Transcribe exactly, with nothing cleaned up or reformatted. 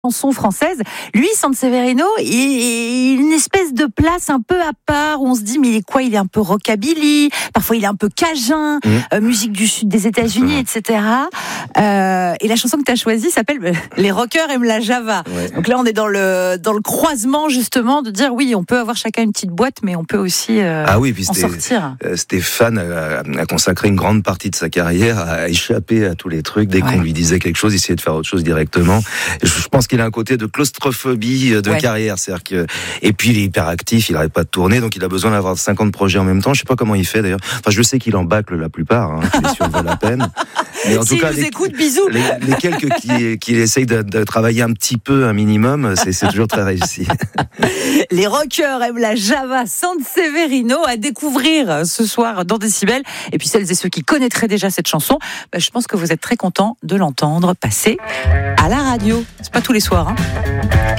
chanson française. Lui, Sanseverino, il, il a une espèce de place un peu à part où on se dit mais il est quoi ? Il est un peu rockabilly, parfois il est un peu cajun, mmh. euh, musique du sud des États-Unis, et cetera. Euh, et la chanson que tu as choisie s'appelle Les rockers aiment la Java. Ouais. Donc là, on est dans le dans le croisement justement de dire oui, on peut avoir chacun une petite boîte, mais on peut aussi euh, ah oui, puis en sortir. Stéphane a, a consacré une grande partie de sa carrière à échapper à tous les trucs. Dès ouais. qu'on lui disait quelque chose, il essayait de faire autre chose directement. Je pense qu'il a un côté de claustrophobie de ouais. carrière, c'est-à-dire que et puis il est hyper actif, il n'arrête pas de tourner, donc il a besoin d'avoir cinquante projets en même temps. Je sais pas comment il fait d'ailleurs. Enfin, je sais qu'il en bâcle la plupart, hein, si on vaut la peine. Mais en si tout cas, les, écoute, bisous. Les, les quelques qui, qui essayent de, de travailler un petit peu, un minimum, c'est, c'est toujours très réussi. Les rockers aiment la Java, Sanseverino à découvrir ce soir dans Décibel. Et puis celles et ceux qui connaîtraient déjà cette chanson, bah, je pense que vous êtes très contents de l'entendre passer à la radio. C'est pas tous les soirs, hein.